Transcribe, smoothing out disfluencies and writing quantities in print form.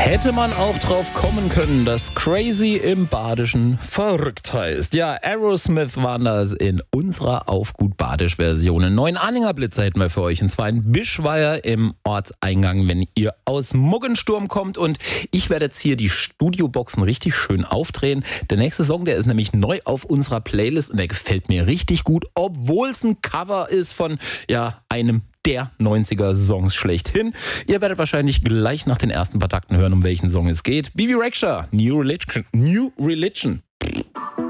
Hätte man auch drauf kommen können, dass Crazy im Badischen verrückt heißt. Ja, Aerosmith waren das in unserer Auf-Gut-Badisch-Version. Einen neuen Anhängerblitzer hätten wir für euch, und zwar in Bischweier im Ortseingang, wenn ihr aus Muggensturm kommt. Und ich werde jetzt hier die Studioboxen richtig schön aufdrehen. Der nächste Song, der ist nämlich neu auf unserer Playlist und der gefällt mir richtig gut, obwohl es ein Cover ist von einem der 90er-Songs schlechthin. Ihr werdet wahrscheinlich gleich nach den ersten paar Takten hören, um welchen Song es geht. Bibi Rexha, New Religion.